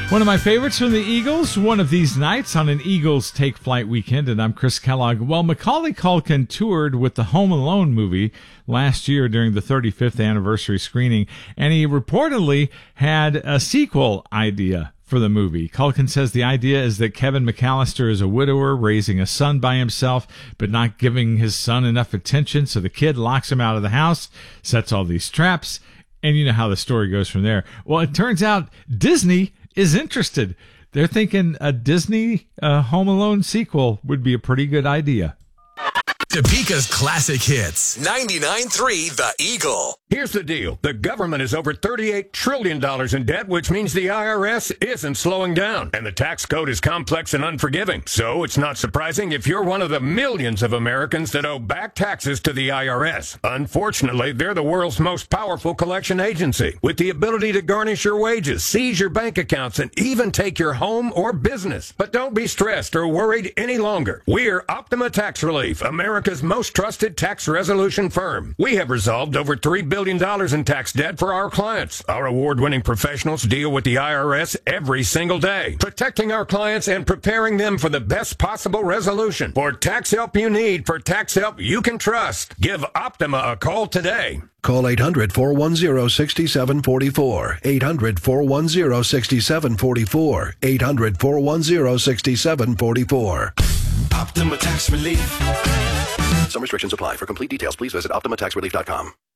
One of my favorites from the Eagles, one of these nights on an Eagles Take Flight weekend, and I'm Chris Kellogg. Well, Macaulay Culkin toured with the Home Alone movie last year during the 35th anniversary screening, and he reportedly had a sequel idea for the movie. Culkin says the idea is that Kevin McAllister is a widower raising a son by himself, but not giving his son enough attention, so the kid locks him out of the house, sets all these traps, and you know how the story goes from there. Well, it turns out Disney is interested. They're thinking a Disney Home Alone sequel would be a pretty good idea. Topeka's classic hits. 99.3 The Eagle. Here's the deal. The government is over $38 trillion in debt, which means the IRS isn't slowing down. And the tax code is complex and unforgiving. So it's not surprising if you're one of the millions of Americans that owe back taxes to the IRS. Unfortunately, they're the world's most powerful collection agency, with the ability to garnish your wages, seize your bank accounts, and even take your home or business. But don't be stressed or worried any longer. We're Optima Tax Relief, America's most trusted tax resolution firm. We have resolved over $3 billion in tax debt for our clients. Our award-winning professionals deal with the IRS every single day, protecting our clients and preparing them for the best possible resolution. For tax help you need, for tax help you can trust, give Optima a call today. Call 800-410-6744. 800-410-6744. 800-410-6744. Optima Tax Relief. Some restrictions apply. For complete details, please visit OptimaTaxRelief.com.